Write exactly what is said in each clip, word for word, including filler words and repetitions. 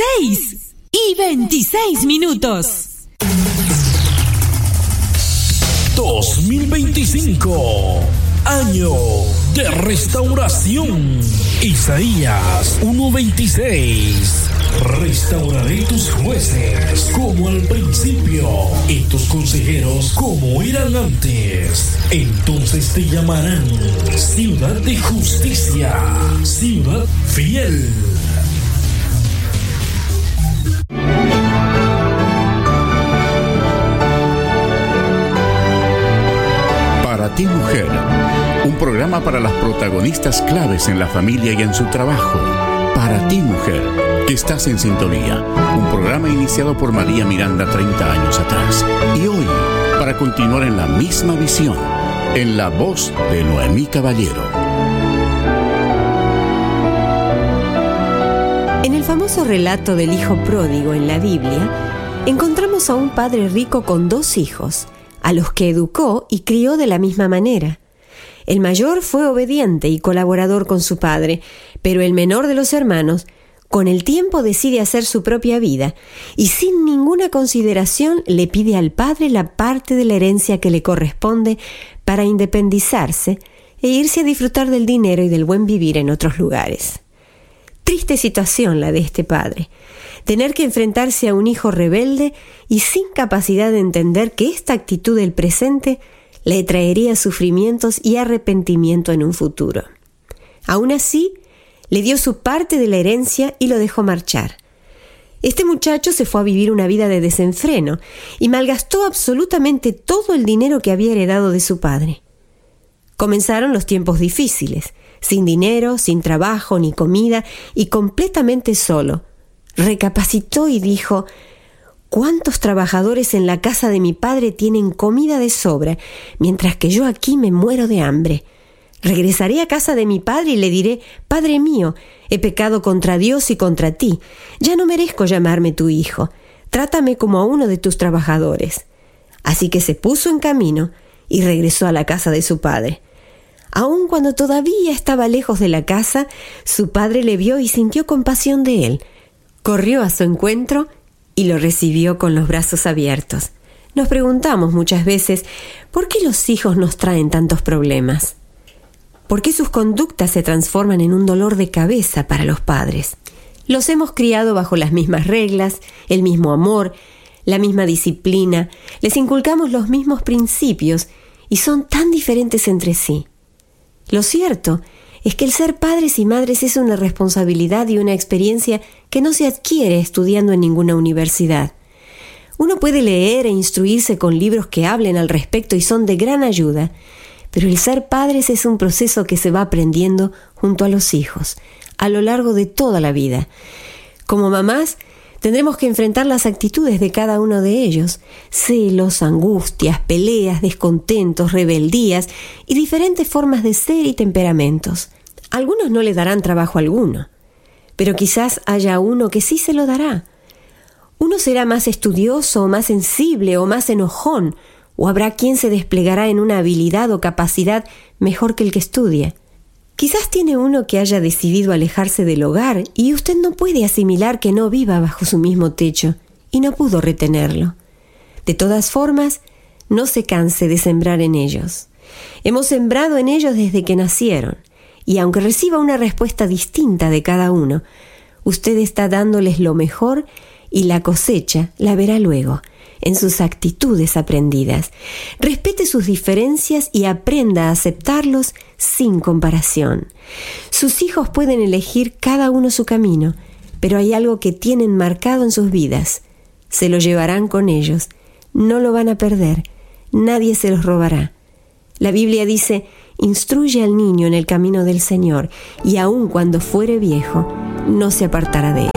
seis y veintiséis minutos. dos mil veinticinco, año de restauración. Isaías uno veintiséis. Restauraré tus jueces como al principio y tus consejeros como eran antes. Entonces te llamarán ciudad de justicia, ciudad fiel. Para ti, mujer, un programa para las protagonistas claves en la familia y en su trabajo. Para ti, mujer, que estás en sintonía. Un programa iniciado por María Miranda treinta años atrás. Y hoy, para continuar en la misma visión, en la voz de Noemí Caballero. En el famoso relato del hijo pródigo en la Biblia, encontramos a un padre rico con dos hijos, a los que educó y crió de la misma manera. El mayor fue obediente y colaborador con su padre, pero el menor de los hermanos, con el tiempo decide hacer su propia vida y sin ninguna consideración le pide al padre la parte de la herencia que le corresponde para independizarse e irse a disfrutar del dinero y del buen vivir en otros lugares. Triste situación la de este padre. Tener que enfrentarse a un hijo rebelde y sin capacidad de entender que esta actitud del presente le traería sufrimientos y arrepentimiento en un futuro. Aún así, le dio su parte de la herencia y lo dejó marchar. Este muchacho se fue a vivir una vida de desenfreno y malgastó absolutamente todo el dinero que había heredado de su padre. Comenzaron los tiempos difíciles, sin dinero, sin trabajo ni comida y completamente solo. Recapacitó y dijo: ¿cuántos trabajadores en la casa de mi padre tienen comida de sobra, mientras que yo aquí me muero de hambre? Regresaré a casa de mi padre y le diré: Padre mío, he pecado contra Dios y contra ti. Ya no merezco llamarme tu hijo. Trátame como a uno de tus trabajadores. Así que se puso en camino y regresó a la casa de su padre. Aun cuando todavía estaba lejos de la casa, su padre le vio y sintió compasión de él. Corrió a su encuentro y lo recibió con los brazos abiertos. Nos preguntamos muchas veces, ¿por qué los hijos nos traen tantos problemas? ¿Por qué sus conductas se transforman en un dolor de cabeza para los padres? Los hemos criado bajo las mismas reglas, el mismo amor, la misma disciplina, les inculcamos los mismos principios y son tan diferentes entre sí. Lo cierto es que el ser padres y madres es una responsabilidad y una experiencia que no se adquiere estudiando en ninguna universidad. Uno puede leer e instruirse con libros que hablen al respecto y son de gran ayuda, pero el ser padres es un proceso que se va aprendiendo junto a los hijos, a lo largo de toda la vida. Como mamás, tendremos que enfrentar las actitudes de cada uno de ellos: celos, angustias, peleas, descontentos, rebeldías y diferentes formas de ser y temperamentos. Algunos no le darán trabajo alguno, pero quizás haya uno que sí se lo dará. Uno será más estudioso o más sensible o más enojón, o habrá quien se desplegará en una habilidad o capacidad mejor que el que estudia. Quizás tiene uno que haya decidido alejarse del hogar y usted no puede asimilar que no viva bajo su mismo techo y no pudo retenerlo. De todas formas, no se canse de sembrar en ellos. Hemos sembrado en ellos desde que nacieron y aunque reciba una respuesta distinta de cada uno, usted está dándoles lo mejor y la cosecha la verá luego en sus actitudes aprendidas. Respete sus diferencias y aprenda a aceptarlos sin comparación. Sus hijos pueden elegir cada uno su camino, pero hay algo que tienen marcado en sus vidas. Se lo llevarán con ellos, no lo van a perder, nadie se los robará. La Biblia dice: instruye al niño en el camino del Señor, y aun cuando fuere viejo, no se apartará de él.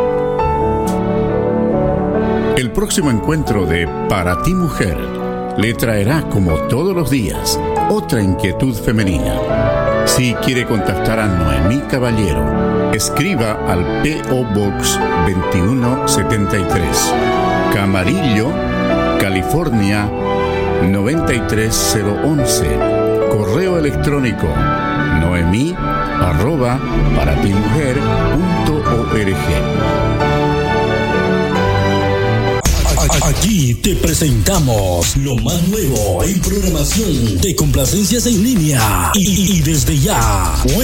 El próximo encuentro de Para ti, mujer le traerá, como todos los días, otra inquietud femenina. Si quiere contactar a Noemí Caballero, escriba al P O Box veintiuno setenta y tres, Camarillo, California noventa y tres cero once. Correo electrónico noemí arroba paratimujer punto org. Aquí te presentamos lo más nuevo en programación de complacencias en línea y, y desde ya.